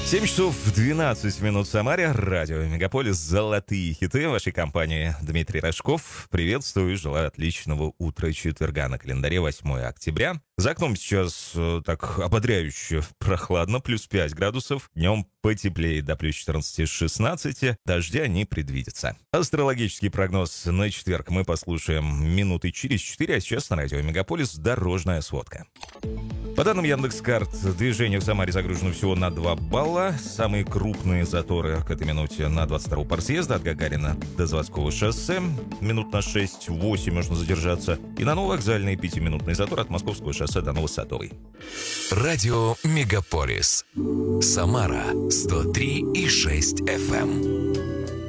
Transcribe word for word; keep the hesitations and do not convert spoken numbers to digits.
семь часов двенадцать минут в Самаре. Радио Мегаполис. Золотые хиты в вашей компании. Дмитрий Рожков. Приветствую и желаю отличного утра четверга. На календаре восьмое октября. За окном сейчас э, так ободряюще прохладно, плюс пять градусов. Днем потеплеет до плюс четырнадцати-шестнадцати. Дождя не предвидится. Астрологический прогноз на четверг мы послушаем минуты через четыре. А сейчас на радио Мегаполис дорожная сводка. По данным Яндекс.Карт, движение в Самаре загружено всего на два балла. Самые крупные заторы к этой минуте на двадцать втором парсъезда от Гагарина до Заводского шоссе. Минут на шесть-восемь можно задержаться. И на Нововокзальный пятиминутный затор от Московского шоссе до Новосадовой. Радио Мегаполис. Самара сто три и шесть эф эм.